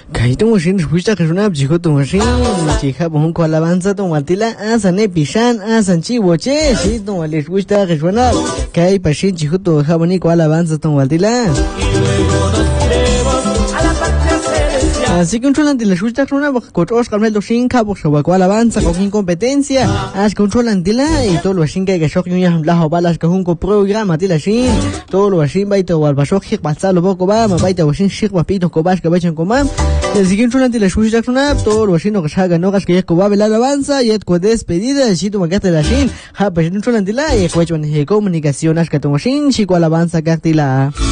Kaitong shin huista khuna bjigo tong shin chikha bon ko alabanza tong altila asan epishan asan chiwoche shi tong ale huista khuna kai pashin chihu to khabani ko alabanza tong altila. Así que controlan de la suya una cotos con el shinka por su alabanza con incompetencia as controlan de la y todo lo shinka que shock ya la balas con un programa de la shin todo lo shin baito wal bashok hik pasalo poco va baito shin shik papito ko bash que vayan con mam así que controlan de la suya una todo lo shin no que haga no que ko va la alabanza y ko despedida si tu magata la shin ha pues controlan de la y ko comunicación as que tu shin shiko alabanza que la